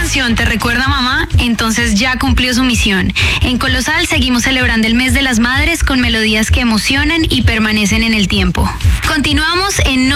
canción te recuerda a mamá, entonces ya cumplió su misión. En Colosal seguimos celebrando el mes de las madres con melodías que emocionan y permanecen en el tiempo. Continuamos en